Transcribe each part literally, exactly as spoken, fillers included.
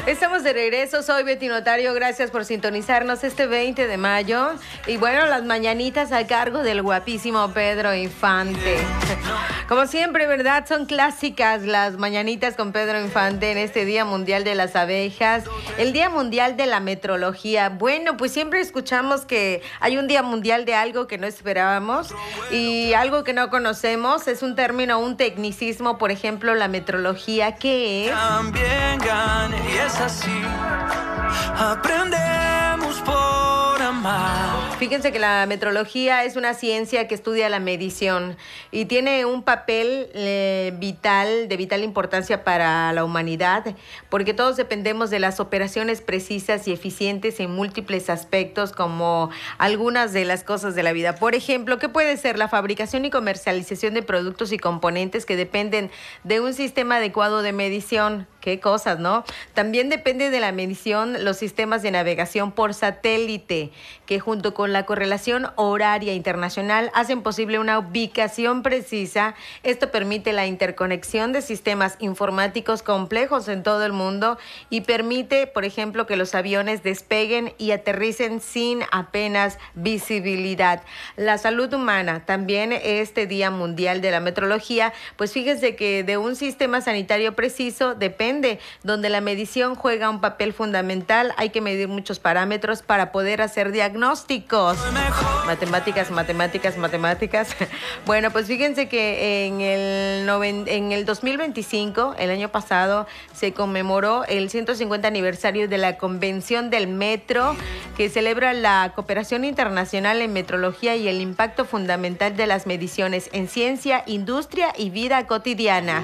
Estamos de regreso, soy Betty Notario, gracias por sintonizarnos este veinte de mayo. Y bueno, las mañanitas a cargo del guapísimo Pedro Infante. Como siempre, ¿verdad? Son clásicas las mañanitas con Pedro Infante en este Día Mundial de las Abejas, el Día Mundial de la Metrología. Bueno, pues siempre escuchamos que hay un Día Mundial de algo que no esperábamos y algo que no conocemos. Es un término, un tecnicismo, por ejemplo, la metrología, ¿qué es? También gane y es así, aprendemos por amar. Fíjense que la metrología es una ciencia que estudia la medición y tiene un papel eh, vital, de vital importancia para la humanidad, porque todos dependemos de las operaciones precisas y eficientes en múltiples aspectos, como algunas de las cosas de la vida. Por ejemplo, ¿qué puede ser? La fabricación y comercialización de productos y componentes que dependen de un sistema adecuado de medición. Qué cosas, ¿no? También depende de la medición los sistemas de navegación por satélite, que junto con la correlación horaria internacional hacen posible una ubicación precisa. Esto permite la interconexión de sistemas informáticos complejos en todo el mundo y permite, por ejemplo, que los aviones despeguen y aterricen sin apenas visibilidad. La salud humana, también este Día Mundial de la Metrología, pues fíjense que de un sistema sanitario preciso depende, donde la medición juega un papel fundamental. Hay que medir muchos parámetros para poder hacer diagnósticos. Matemáticas, matemáticas, matemáticas. Bueno, pues fíjense que en el, noven, en el dos mil veinticinco, el año pasado, se conmemoró el ciento cincuenta aniversario de la Convención del Metro, que celebra la cooperación internacional en metrología y el impacto fundamental de las mediciones en ciencia, industria y vida cotidiana.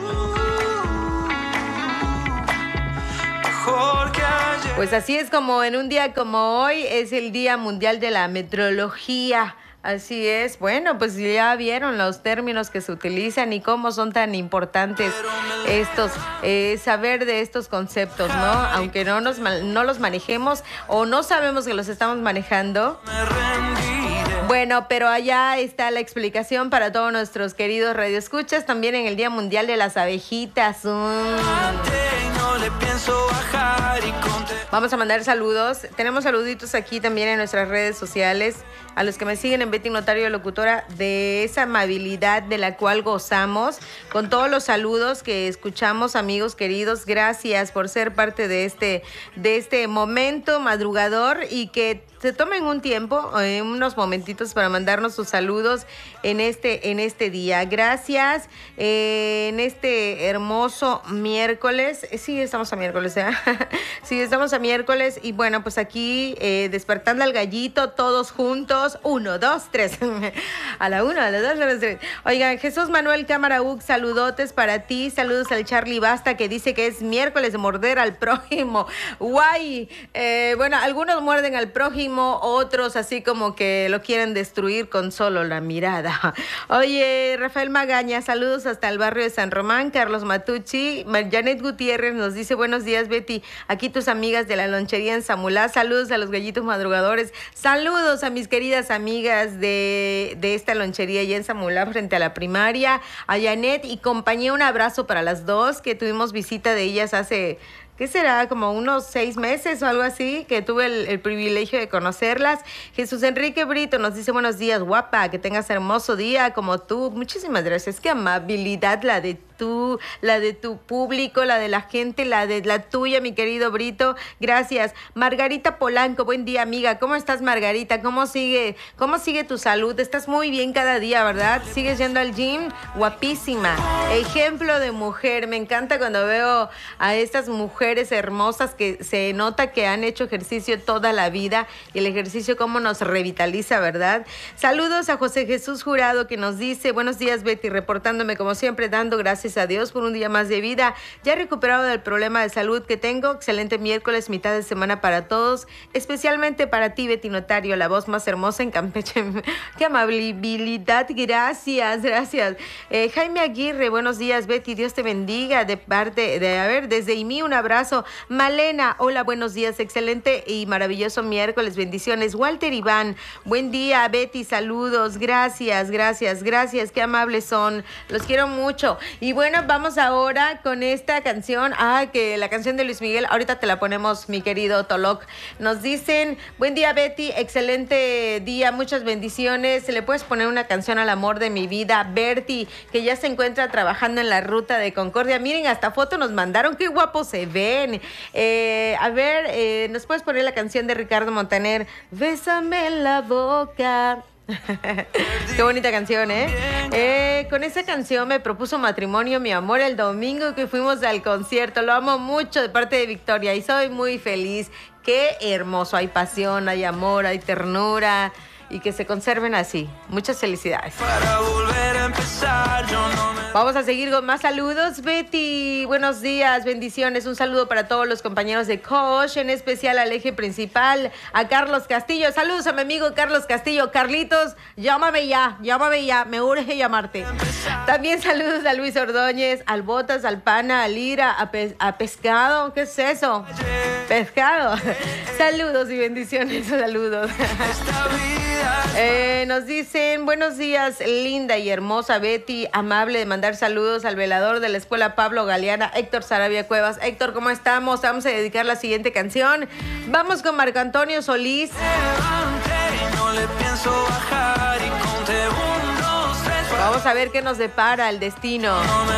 Pues así es, como en un día como hoy es el Día Mundial de la Metrología. Así es. Bueno, pues ya vieron los términos que se utilizan y cómo son tan importantes estos, eh, saber de estos conceptos, ¿no? Aunque no, nos, no los manejemos o no sabemos que los estamos manejando. Bueno, pero allá está la explicación para todos nuestros queridos radioescuchas, también en el Día Mundial de las Abejitas. Mm. Vamos a mandar saludos. Tenemos saluditos aquí también en nuestras redes sociales. A los que me siguen en Betty Notario Locutora, de esa amabilidad de la cual gozamos, con todos los saludos que escuchamos, amigos queridos, gracias por ser parte de este, de este momento madrugador y que se tomen un tiempo, eh, unos momentitos para mandarnos sus saludos en este, en este día. Gracias, eh, en este hermoso miércoles. Sí, estamos a miércoles, ¿eh? Sí, estamos a miércoles y bueno, pues aquí eh, despertando al gallito todos juntos. Uno, dos, tres. A la una, a la dos, a la tres. Oigan, Jesús Manuel Cámara Uc, saludotes para ti. Saludos al Charlie Basta, que dice que es miércoles de morder al prójimo. Guay. Eh, bueno, algunos muerden al prójimo, otros así como que lo quieren destruir con solo la mirada. Oye, Rafael Magaña, saludos hasta el barrio de San Román. Carlos Matucci, Janet Gutiérrez nos dice, buenos días, Betty. Aquí tus amigas de la lonchería en Zamulá. Saludos a los gallitos madrugadores. Saludos a mis queridas amigas de, de esta lonchería allá en Zamulá, frente a la primaria, a Janet y compañía. Un abrazo para las dos, que tuvimos visita de ellas hace... ¿qué será? Como unos seis meses o algo así, que tuve el, el privilegio de conocerlas. Jesús Enrique Brito nos dice, buenos días, guapa, que tengas hermoso día como tú. Muchísimas gracias. Qué amabilidad la de tú, la de tu público, la de la gente, la de la tuya, mi querido Brito. Gracias. Margarita Polanco, buen día, amiga. ¿Cómo estás, Margarita? ¿Cómo sigue, cómo sigue tu salud? Estás muy bien cada día, ¿verdad? ¿Sigues yendo al gym? Guapísima. Ejemplo de mujer. Me encanta cuando veo a estas mujeres hermosas que se nota que han hecho ejercicio toda la vida y el ejercicio cómo nos revitaliza, ¿verdad? Saludos a José Jesús Jurado, que nos dice, buenos días, Betty, reportándome como siempre, dando gracias a Dios por un día más de vida, ya recuperado del problema de salud que tengo. Excelente miércoles, mitad de semana para todos, especialmente para ti, Betty Notario, la voz más hermosa en Campeche. Qué amabilidad, gracias, gracias. Eh, Jaime Aguirre, buenos días, Betty, Dios te bendiga, de parte de, a ver, desde I M I, un abrazo abrazo. Malena, hola, buenos días, excelente y maravilloso miércoles, bendiciones. Walter Iván, buen día. Betty, saludos, gracias, gracias, gracias, qué amables son, los quiero mucho. Y bueno, vamos ahora con esta canción, ah, que la canción de Luis Miguel, ahorita te la ponemos, mi querido Toloc. Nos dicen, buen día Betty, excelente día, muchas bendiciones. ¿Le puedes poner una canción al amor de mi vida? Bertie, que ya se encuentra trabajando en la ruta de Concordia. Miren, hasta foto nos mandaron, qué guapos se ven. Eh, a ver, eh, ¿nos puedes poner la canción de Ricardo Montaner? Bésame en la boca. Qué bonita canción, ¿eh? ¿eh? Con esa canción me propuso matrimonio mi amor el domingo que fuimos al concierto. Lo amo mucho de parte de Victoria y soy muy feliz. Qué hermoso, hay pasión, hay amor, hay ternura y que se conserven así. Muchas felicidades. Para volver a empezar, yo no me... Vamos a seguir con más saludos. Betty, buenos días, bendiciones. Un saludo para todos los compañeros de Coach, en especial al eje principal, a Carlos Castillo. Saludos a mi amigo Carlos Castillo. Carlitos, llámame ya, llámame ya, me urge llamarte. También saludos a Luis Ordóñez, al Botas, al Pana, al Ira, a, pe a Pescado. ¿Qué es eso? Pescado. Saludos y bendiciones, saludos. Eh, nos dicen, buenos días, linda y hermosa Betty, amable de mandar saludos al velador de la escuela Pablo Galeana, Héctor Sarabia Cuevas. Héctor, ¿cómo estamos? Vamos a dedicar la siguiente canción. Vamos con Marco Antonio Solís. Vamos a ver qué nos depara el destino.